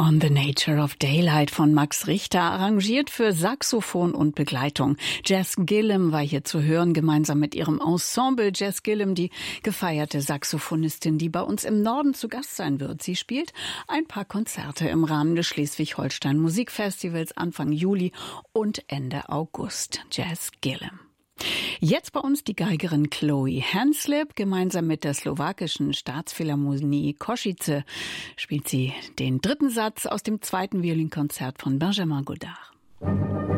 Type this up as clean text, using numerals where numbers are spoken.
On the Nature of Daylight von Max Richter, arrangiert für Saxophon und Begleitung. Jess Gillum war hier zu hören, gemeinsam mit ihrem Ensemble. Jess Gillum, die gefeierte Saxophonistin, die bei uns im Norden zu Gast sein wird. Sie spielt ein paar Konzerte im Rahmen des Schleswig-Holstein Musikfestivals Anfang Juli und Ende August. Jess Gillum. Jetzt bei uns die Geigerin Chloe Hanslip. Gemeinsam mit der slowakischen Staatsphilharmonie Košice spielt sie den dritten Satz aus dem zweiten Violinkonzert von Benjamin Godard.